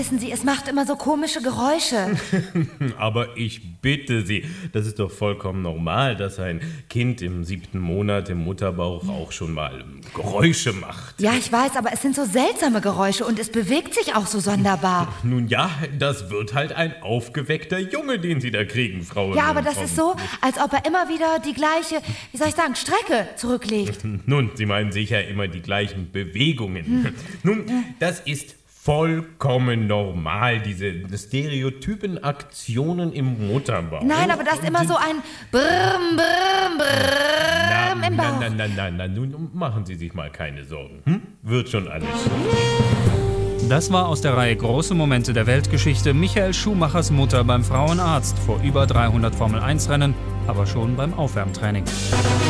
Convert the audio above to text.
wissen Sie, es macht immer so komische Geräusche. Aber ich bitte Sie, das ist doch vollkommen normal, dass ein Kind im 7. Monat im Mutterbauch auch schon mal Geräusche macht. Ja, ich weiß, aber es sind so seltsame Geräusche und es bewegt sich auch so sonderbar. Nun ja, das wird halt ein aufgeweckter Junge, den Sie da kriegen, Frau. Ja, aber das ist so, als ob er immer wieder die gleiche, wie soll ich sagen, Strecke zurücklegt. Nun, Sie meinen sicher immer die gleichen Bewegungen. Nun, das ist vollkommen normal, diese stereotypen Aktionen im Mutterbauch. Nein, aber das ist immer so ein Brrrm, Brrrm, Brrrm im Bauch. Nein, nun machen Sie sich mal keine Sorgen. Wird schon alles. Das war aus der Reihe Große Momente der Weltgeschichte Michael Schumachers Mutter beim Frauenarzt vor über 300 Formel-1-Rennen, aber schon beim Aufwärmtraining.